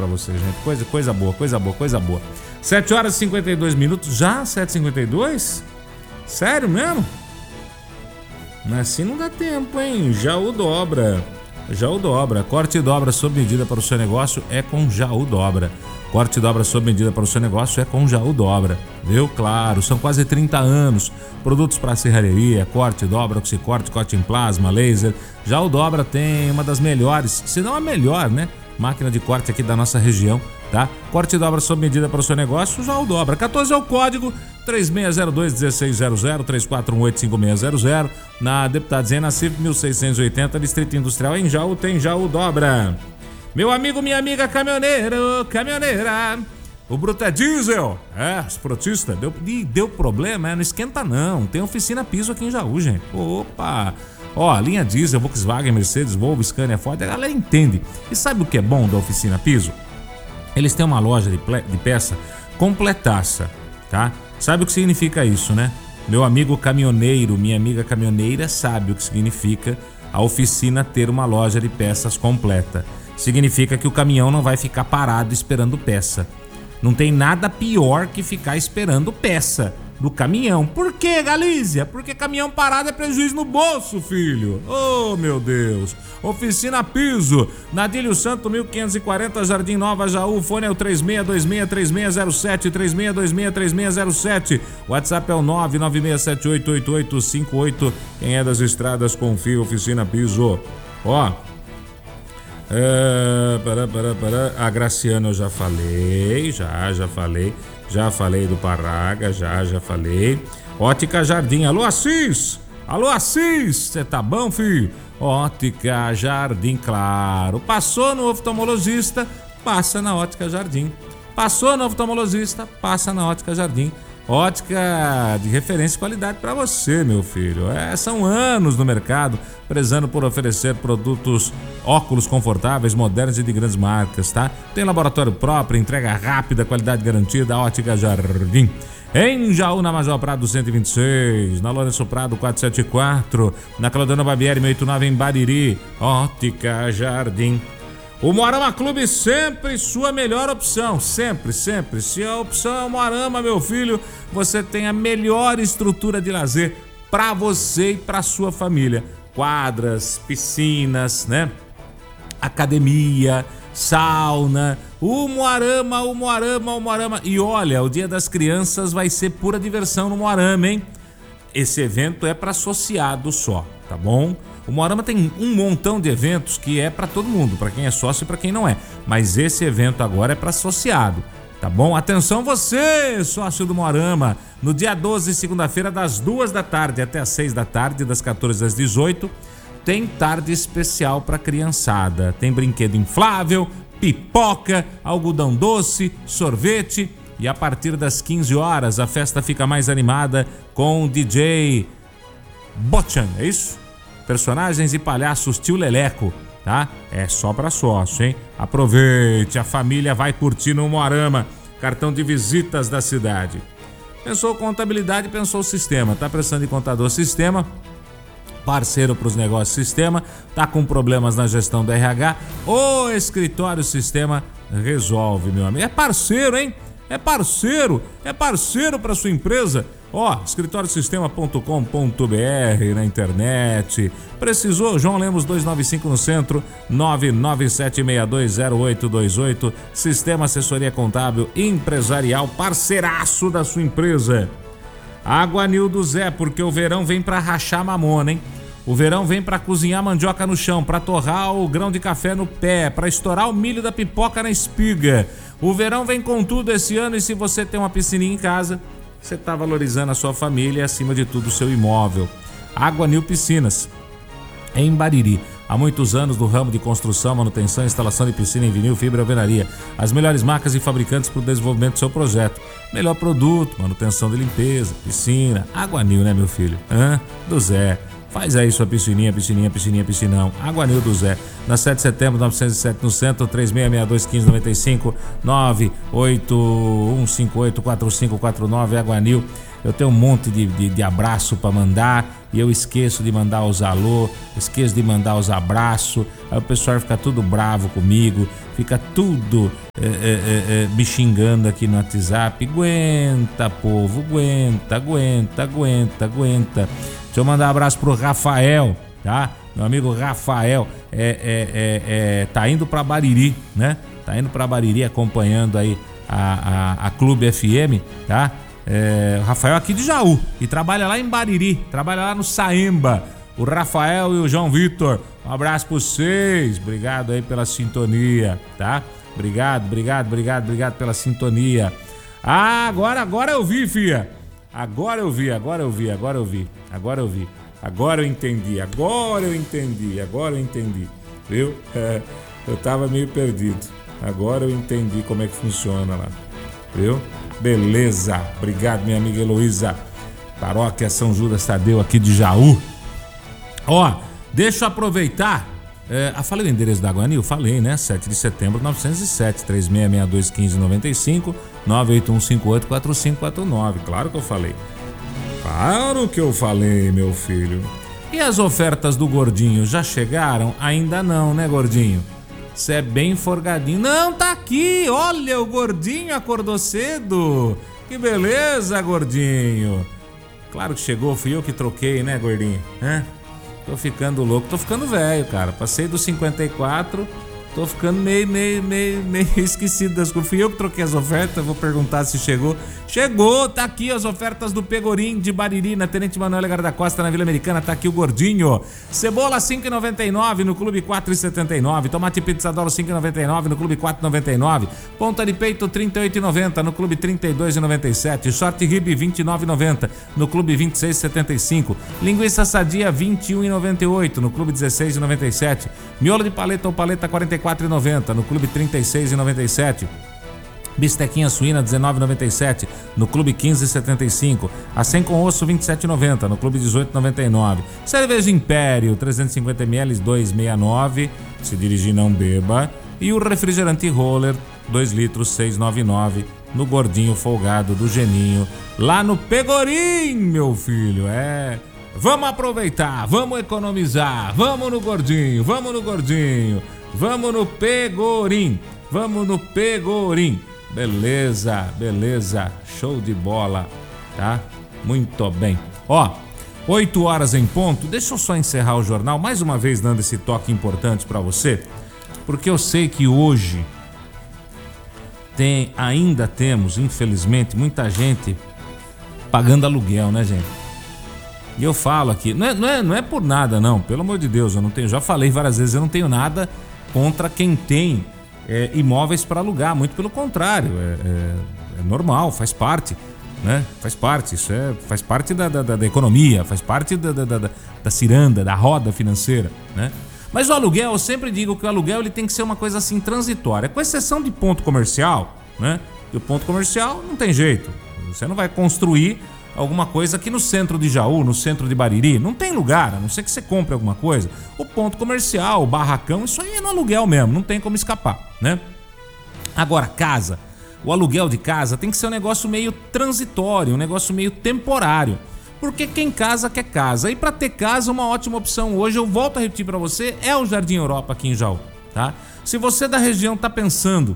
pra vocês, gente. Coisa boa. 7 horas e 52 minutos. Já? 7h52? Sério mesmo? Assim não dá tempo, hein? Jaú Dobra. Corte e dobra sob medida para o seu negócio é com Jaú Dobra. Corte e dobra sob medida para o seu negócio é com Jaú Dobra. Viu? Claro, são quase 30 anos. Produtos para serralheria, corte, dobra, oxicorte, corte em plasma, laser. Jaú Dobra tem uma das melhores, se não a melhor, né? Máquina de corte aqui da nossa região, tá? Corte e dobra sob medida para o seu negócio, Jaú Dobra. 14 é o código, 3602-1600, 3418-5600. Na Deputado Zé Nassif, 1680, Distrito Industrial. Em Jaú tem Jaú Dobra. Meu amigo, minha amiga caminhoneira. O bruto é diesel. Os frotistas. Deu problema, não esquenta não. Tem oficina piso aqui em Jaú, gente. Opa! Linha diesel, Volkswagen, Mercedes, Volvo, Scania, Ford, a galera entende. E sabe o que é bom da oficina piso? Eles têm uma loja de peça completaça, tá? Sabe o que significa isso, né? Meu amigo caminhoneiro, minha amiga caminhoneira sabe o que significa a oficina ter uma loja de peças completa. Significa que o caminhão não vai ficar parado esperando peça. Não tem nada pior que ficar esperando peça do caminhão. Por quê, Galícia? Porque caminhão parado é prejuízo no bolso, filho. Oh, meu Deus. Oficina Piso, Nadílio Santo, 1540, Jardim Nova, Jaú. O fone é o 3626-3607, 3626-3607. WhatsApp é o 996788858. Quem é das estradas, confia, Oficina Piso. A Graciana eu já falei, já falei do Parraga, já falei. Ótica Jardim, alô Assis, você tá bom, filho? Ótica Jardim, claro. Passou no oftalmologista, passa na Ótica Jardim. Passou no oftalmologista, passa na Ótica Jardim. Ótica de referência e qualidade para você, meu filho. São anos no mercado, prezando por oferecer produtos, óculos confortáveis, modernos e de grandes marcas, tá? Tem laboratório próprio, entrega rápida, qualidade garantida. Ótica Jardim. Em Jaú, na Major Prado 126, na Lourenço Prado 474, na Claudiano Barbieri 189 em Bariri. Ótica Jardim. O Moarama Clube sempre sua melhor opção, sempre. Se a opção é o Moarama, meu filho, você tem a melhor estrutura de lazer para você e para sua família. Quadras, piscinas, né? Academia, sauna. O Moarama. E olha, o Dia das Crianças vai ser pura diversão no Moarama, hein? Esse evento é para associado só, tá bom? O Moarama tem um montão de eventos que é para todo mundo, para quem é sócio e para quem não é. Mas esse evento agora é para associado, tá bom? Atenção você, sócio do Moarama. No dia 12, segunda-feira, das 2 da tarde até as 6 da tarde, das 14 às 18, tem tarde especial para criançada. Tem brinquedo inflável, pipoca, algodão doce, sorvete. E a partir das 15 horas a festa fica mais animada com o DJ Bochan, é isso? Personagens e palhaços Tio Leleco, tá? É só pra sócio, hein? Aproveite, a família vai curtir no Moarama. Cartão de visitas da cidade. Pensou contabilidade, pensou sistema. Tá precisando de contador sistema? Parceiro pros negócios sistema. Tá com problemas na gestão do RH? O Escritório Sistema resolve, meu amigo. É parceiro, hein? É parceiro para sua empresa. Escritóriossistema.com.br na internet. Precisou? João Lemos 295 no centro, 997620828. Sistema Assessoria Contábil Empresarial, parceiraço da sua empresa. Aguanil do Zé, porque o verão vem para rachar mamona, hein? O verão vem para cozinhar mandioca no chão, para torrar o grão de café no pé, para estourar o milho da pipoca na espiga. O verão vem com tudo esse ano, e se você tem uma piscininha em casa, você está valorizando a sua família e, acima de tudo, o seu imóvel. Aguanil Piscinas, em Bariri. Há muitos anos no ramo de construção, manutenção e instalação de piscina em vinil, fibra e alvenaria. As melhores marcas e fabricantes para o desenvolvimento do seu projeto. Melhor produto, manutenção de limpeza, piscina. Aguanil, né, meu filho? Do Zé. Faz aí sua piscinão. Aguanil do Zé. Na 7 de setembro, 907 no centro, 3662-1595, 98158-4549, Aguanil. Eu tenho um monte de abraço para mandar. e eu esqueço de mandar os alô, esqueço de mandar os abraços, aí o pessoal fica tudo bravo comigo, fica tudo me xingando aqui no WhatsApp. Aguenta, povo, aguenta. Deixa eu mandar um abraço pro Rafael, tá? Meu amigo Rafael tá indo pra Bariri, né? Tá indo pra Bariri acompanhando aí a Clube FM, tá? O Rafael aqui de Jaú e trabalha lá em Bariri, trabalha lá no Saemba. O Rafael e o João Vitor, um abraço pra vocês, obrigado aí pela sintonia, tá? Obrigado pela sintonia. Ah, agora eu vi, fia. Agora eu vi. Agora eu entendi, viu? Eu tava meio perdido. Agora eu entendi como é que funciona lá, viu? Beleza, obrigado minha amiga Heloísa. Paróquia São Judas Tadeu aqui de Jaú. Ó, deixa eu aproveitar. Falei o endereço da Guanil? Falei, né? 7 de setembro, 907, 3662-1595, 98158-4549. Claro que eu falei. Claro que eu falei, meu filho. E as ofertas do Gordinho já chegaram? Ainda não, né, Gordinho? Você é bem forgadinho. Não, tá aqui. Olha, o Gordinho acordou cedo. Que beleza, Gordinho. Claro que chegou, fui eu que troquei, né, Gordinho? Tô ficando louco, tô ficando velho, cara. Passei dos 54, tô ficando meio esquecido das coisas. Fui eu que troquei as ofertas, vou perguntar se chegou. Chegou, tá aqui as ofertas do Pegorim de Bariri, na Tenente Manuel Agar da Costa, na Vila Americana, tá aqui o Gordinho. Cebola 5,99 no Clube 4,79. Tomate Pizzadoro 5,99 no Clube 4,99. Ponta de peito 38,90 no Clube 32,97. Short rib 29,90 no Clube 26,75. Linguiça sadia 21,98 no Clube 16,97. Miolo de paleta ou paleta 44,90 no Clube 36,97. Bistequinha suína 19,97 no Clube 15,75. A 100 com osso 27,90 no Clube 18,99. Cerveja Império 350ml 2,69. Se dirigir não beba. E o refrigerante Roller 2 litros 6,99 no Gordinho Folgado do Geninho lá no Pegorim, meu filho. Vamos aproveitar, vamos economizar, vamos no Gordinho, vamos no Pegorim, vamos no Pegorim. Beleza, show de bola, tá? Muito bem. Ó, 8 horas em ponto. Deixa eu só encerrar o jornal, mais uma vez dando esse toque importante pra você, porque eu sei que hoje ainda temos, infelizmente, muita gente pagando aluguel, né, gente? E eu falo aqui, não é por nada, não, pelo amor de Deus, já falei várias vezes, eu não tenho nada contra quem tem imóveis para alugar, muito pelo contrário, é normal, faz parte, né? Faz parte, faz parte da economia, faz parte da ciranda, da roda financeira, né? Mas o aluguel, eu sempre digo que o aluguel ele tem que ser uma coisa assim transitória, com exceção de ponto comercial, né? E o ponto comercial não tem jeito, você não vai construir alguma coisa aqui no centro de Jaú, no centro de Bariri, não tem lugar, a não ser que você compre alguma coisa. O ponto comercial, o barracão, isso aí é no aluguel mesmo, não tem como escapar, né? Agora, casa, o aluguel de casa tem que ser um negócio meio transitório, um negócio meio temporário, porque quem casa quer casa. E para ter casa, uma ótima opção hoje, eu volto a repetir para você, é o Jardim Europa aqui em Jaú, tá? Se você da região tá pensando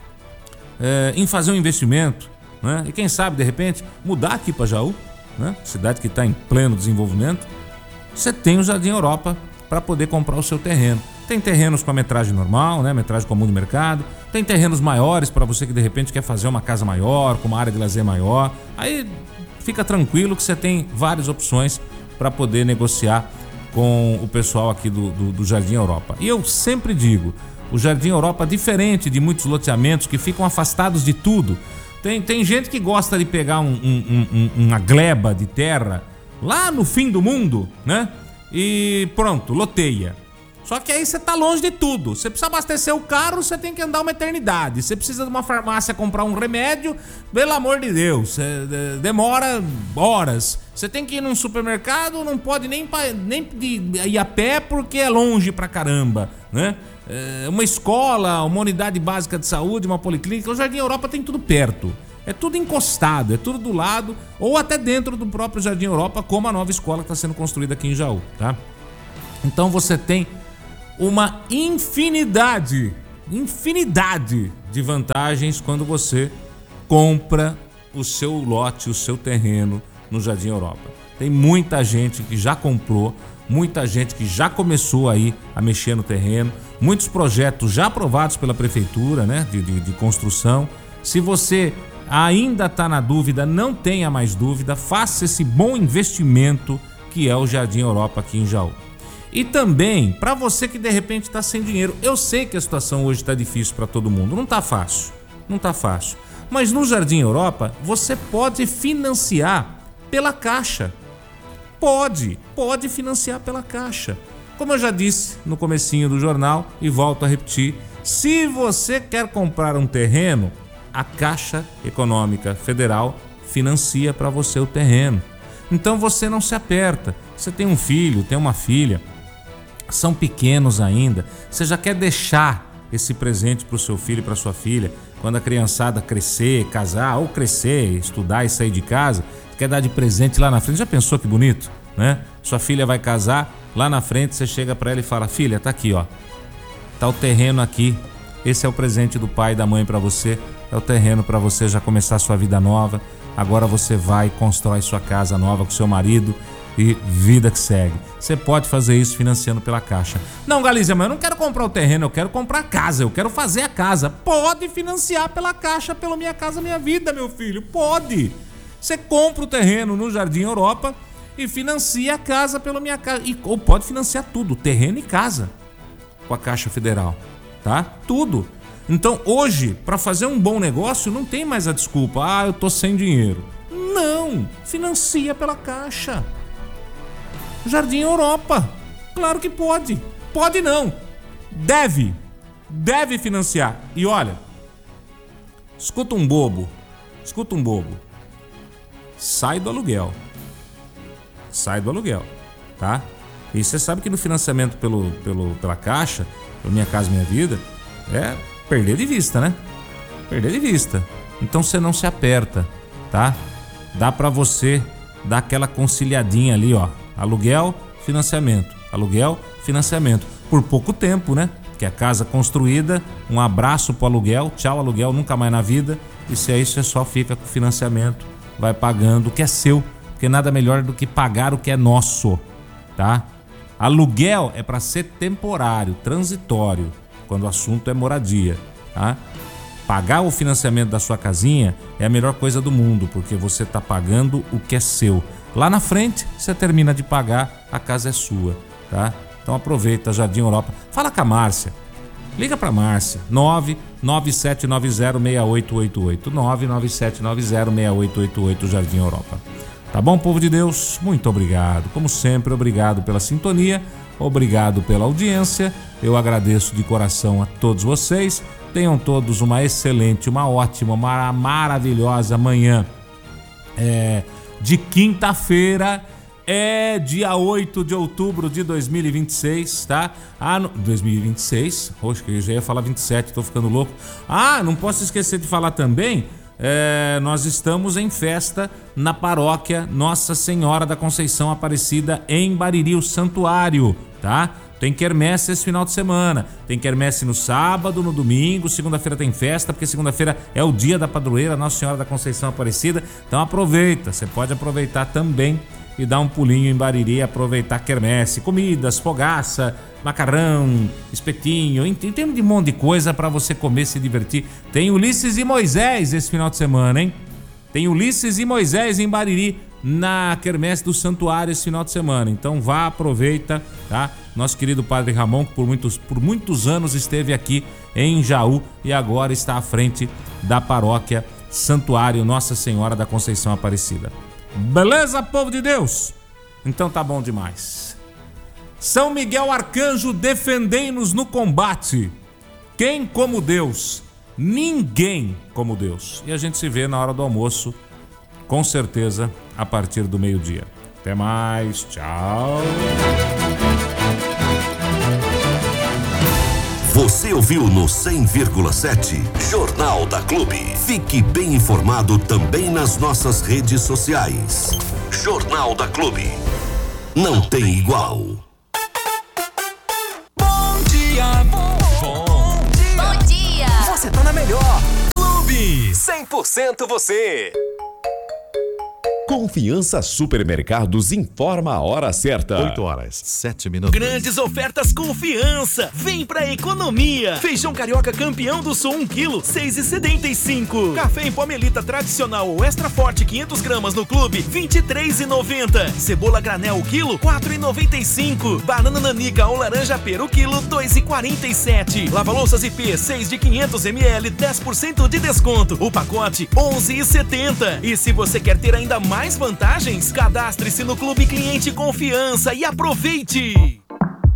em fazer um investimento, né? E quem sabe, de repente, mudar aqui para Jaú, né? Cidade que está em pleno desenvolvimento, você tem o Jardim Europa para poder comprar o seu terreno. Tem terrenos com a metragem normal, né? Metragem comum do mercado. Tem terrenos maiores para você que de repente quer fazer uma casa maior, com uma área de lazer maior. Aí fica tranquilo que você tem várias opções para poder negociar com o pessoal aqui do Jardim Europa. E eu sempre digo, o Jardim Europa, diferente de muitos loteamentos que ficam afastados de tudo, tem gente que gosta de pegar uma gleba de terra lá no fim do mundo, né? E pronto, loteia. Só que aí você tá longe de tudo. Você precisa abastecer o carro, você tem que andar uma eternidade. Você precisa de uma farmácia comprar um remédio, pelo amor de Deus, demora horas. Você tem que ir num supermercado, não pode nem ir a pé porque é longe pra caramba, né? Uma escola, uma unidade básica de saúde, uma policlínica, o Jardim Europa tem tudo perto. É tudo encostado, é tudo do lado ou até dentro do próprio Jardim Europa, como a nova escola que está sendo construída aqui em Jaú, tá? Então você tem uma infinidade de vantagens quando você compra o seu lote, o seu terreno no Jardim Europa. Tem muita gente que já comprou, muita gente que já começou aí a mexer no terreno, muitos projetos já aprovados pela prefeitura, né, de construção. Se você ainda está na dúvida, não tenha mais dúvida, faça esse bom investimento que é o Jardim Europa aqui em Jaú. E também, para você que de repente está sem dinheiro, eu sei que a situação hoje está difícil para todo mundo, não está fácil, mas no Jardim Europa você pode financiar pela Caixa, pode financiar pela Caixa. Como eu já disse no comecinho do jornal e volto a repetir, se você quer comprar um terreno, a Caixa Econômica Federal financia para você o terreno. Então você não se aperta. Você tem um filho, tem uma filha, são pequenos ainda, você já quer deixar esse presente para o seu filho e para sua filha, quando a criançada crescer, casar, ou crescer, estudar e sair de casa, quer dar de presente lá na frente. Já pensou que bonito, né? Sua filha vai casar, lá na frente você chega para ela e fala: filha, tá aqui, ó, tá o terreno aqui, esse é o presente do pai e da mãe para você, é o terreno para você já começar a sua vida nova, agora você vai e constrói sua casa nova com seu marido e vida que segue. Você pode fazer isso financiando pela Caixa. Não, Galizia, mas eu não quero comprar o terreno, eu quero comprar a casa, eu quero fazer a casa. Pode financiar pela Caixa, pelo Minha Casa Minha Vida, meu filho, pode. Você compra o terreno no Jardim Europa e financia a casa pelo Minha Casa, ou pode financiar tudo, terreno e casa, com a Caixa Federal, tá? Tudo. Então hoje, para fazer um bom negócio, não tem mais a desculpa: eu tô sem dinheiro. Não, financia pela Caixa. Jardim Europa, claro que pode. Pode não, deve financiar. E olha, escuta um bobo, sai do aluguel, tá? E você sabe que no financiamento pela Caixa, pelo Minha Casa Minha Vida, é perder de vista, né? Então você não se aperta, tá? Dá pra você dar aquela conciliadinha ali, ó. Aluguel, financiamento. Por pouco tempo, né? Que a casa construída, um abraço pro aluguel, tchau aluguel, nunca mais na vida. E se aí você só fica com o financiamento, vai pagando o que é seu, porque nada melhor do que pagar o que é nosso, tá? Aluguel é para ser temporário, transitório, quando o assunto é moradia, tá? Pagar o financiamento da sua casinha é a melhor coisa do mundo, porque você está pagando o que é seu. Lá na frente, você termina de pagar, a casa é sua, tá? Então aproveita, Jardim Europa. Fala com a Márcia. Liga para Márcia, 997906888, 997906888, Jardim Europa. Tá bom, povo de Deus? Muito obrigado. Como sempre, obrigado pela sintonia, obrigado pela audiência. Eu agradeço de coração a todos vocês. Tenham todos uma excelente, uma ótima, uma maravilhosa manhã. De quinta-feira, dia 8 de outubro de 2026, tá? 2026, oxe, eu já ia falar 27, tô ficando louco. Não posso esquecer de falar também, nós estamos em festa na paróquia Nossa Senhora da Conceição Aparecida em Bariri, o Santuário, tá? Tem quermesse esse final de semana, tem quermesse no sábado, no domingo, segunda-feira tem festa, porque segunda-feira é o dia da padroeira Nossa Senhora da Conceição Aparecida. Então aproveita, você pode aproveitar também e dar um pulinho em Bariri, aproveitar quermesse, comidas, fogaça, macarrão, espetinho, tem um monte de coisa para você comer, se divertir. Tem Ulisses e Moisés esse final de semana, hein? Tem Ulisses e Moisés em Bariri, na quermesse do Santuário esse final de semana. Então vá, aproveita, tá? Nosso querido Padre Ramon, que por muitos anos esteve aqui em Jaú e agora está à frente da paróquia Santuário Nossa Senhora da Conceição Aparecida. Beleza, povo de Deus? Então tá bom demais. São Miguel Arcanjo, defendei-nos no combate. Quem como Deus? Ninguém como Deus. E a gente se vê na hora do almoço, com certeza, a partir do meio-dia. Até mais, tchau. Você ouviu no 100,7 Jornal da Clube. Fique bem informado também nas nossas redes sociais. Jornal da Clube. Não tem igual. Bom dia, bom dia. Você tá na melhor. Clube 100% você. Confiança Supermercados informa a hora certa. 8h07. Grandes ofertas Confiança. Vem pra economia. Feijão carioca campeão do sul 1 kg, 6,75. Café em pó Melita tradicional ou extra forte 500 gramas no clube, 23,90. Cebola granel o quilo, 4,95. Banana nanica ou laranja pera o quilo, 2,47. Lava-louças IP 6 de 500 ml, 10% de desconto. O pacote 11,70. E se você quer ter ainda mais vantagens, cadastre-se no Clube Cliente Confiança e aproveite!